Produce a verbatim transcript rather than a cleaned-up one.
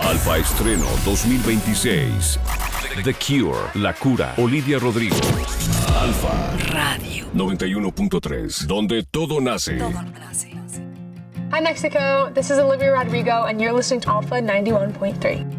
Alfa Estreno dos mil veintiséis. The Cure, La Cura, Olivia Rodrigo. Alfa Radio noventa y uno punto tres, donde todo nace. Todo nace. Hi Mexico, this is Olivia Rodrigo and you're listening to Alpha ninety-one point three.